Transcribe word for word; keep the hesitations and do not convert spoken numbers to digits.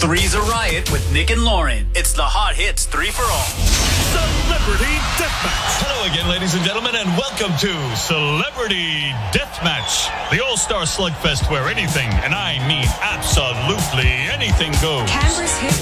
Three's a Riot with Nick and Lauren. It's the Hot Hits three for all. Celebrity Deathmatch. Hello again, ladies and gentlemen, and welcome to Celebrity Deathmatch, the all-star slugfest where anything, and I mean absolutely anything goes. Canberra's hit